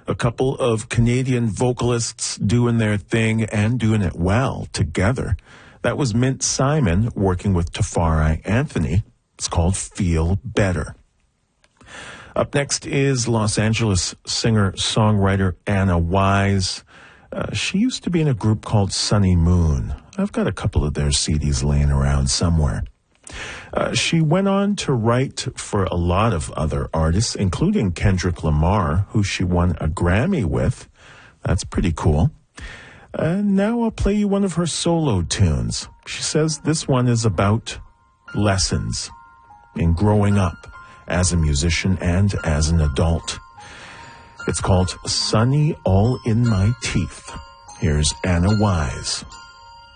A couple of Canadian vocalists doing their thing and doing it well together. That was Mint Simon working with Tafari Anthony. It's called Feel Better. Up next is Los Angeles singer-songwriter Anna Wise. She used to be in a group called Sunny Moon. I've got a couple of their CDs laying around somewhere. She went on to write for a lot of other artists, including Kendrick Lamar, who she won a Grammy with. That's pretty cool. Now I'll play you one of her solo tunes. She says this one is about lessons in growing up as a musician and as an adult. It's called Sunny All in My Teeth. Here's Anna Wise.